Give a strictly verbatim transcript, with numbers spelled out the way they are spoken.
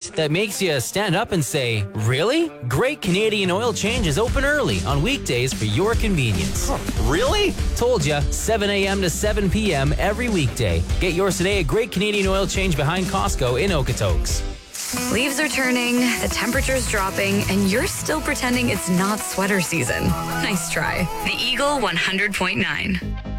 taste that makes you stand up and say, really? Great Canadian Oil Change is open early on weekdays for your convenience. Huh, really? Told ya, seven a.m. to seven p.m. every weekday. Get yours today at Great Canadian Oil Change behind Costco in Okotoks. Leaves are turning, the temperature's dropping, and you're still pretending it's not sweater season. Nice try. The Eagle one hundred point nine.